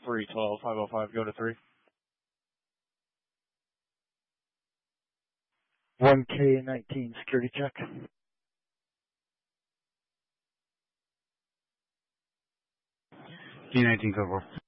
312, 505, go to 3. 1K19 security check. K19 code 4.